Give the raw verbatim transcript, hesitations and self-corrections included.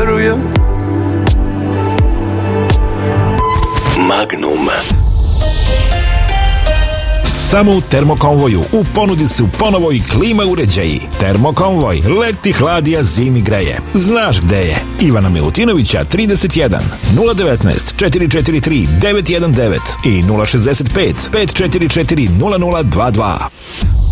verujem. Magnum. Samo u Termokonvoju u ponudi su ponovo i klima uređaji. Termokonvoj, leti hladi, a zimi greje. Znaš gde je? Ivana Milutinovića trideset jedan, nula devetnaest, četiri četiri tri, devet jedan devet i nula šezdeset pet, pet četiri četiri, nula nula dva dva.